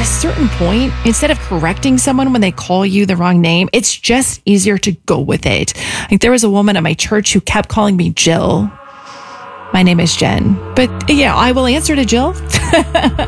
a certain point, instead of correcting someone when they call you the wrong name, it's just easier to go with it. Like there was a woman at my church who kept calling me Jill. My name is Jen, but yeah, I will answer to Jill.